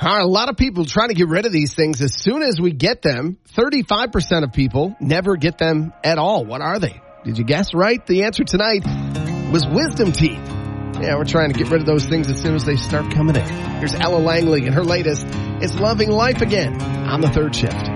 A lot of people trying to get rid of these things as soon as we get them. 35% of people never get them at all. What are they? Did you guess right? The answer tonight was wisdom teeth. Yeah, we're trying to get rid of those things as soon as they start coming in. Here's Ella Langley and her latest. It's Loving Life Again on the Third Shift.